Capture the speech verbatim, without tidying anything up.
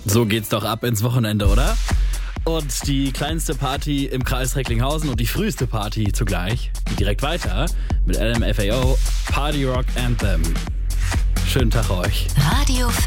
So geht's doch ab ins Wochenende, oder? Und die kleinste Party im Kreis Recklinghausen und die früheste Party zugleich geht direkt weiter mit L M F A O Party Rock Anthem. Schönen Tag euch. Radio